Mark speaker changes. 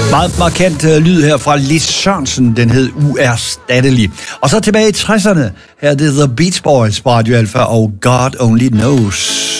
Speaker 1: Meget markant lyd her fra Lis Sørensen, den hed Uerstattelig. Og så tilbage i 60'erne, her er det The Beach Boys på Radio Alpha og God Only Knows.